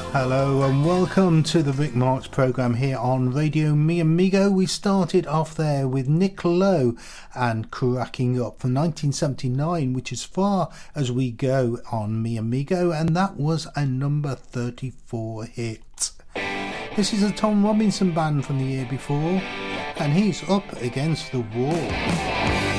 Hello and welcome to the Rick Marks programme here on Radio Mi Amigo. We started off there with Nick Lowe and Cracking Up from 1979, which is far as we go on Mi Amigo, and that was a number 34 hit. This is a Tom Robinson band from the year before, and he's Up Against the Wall.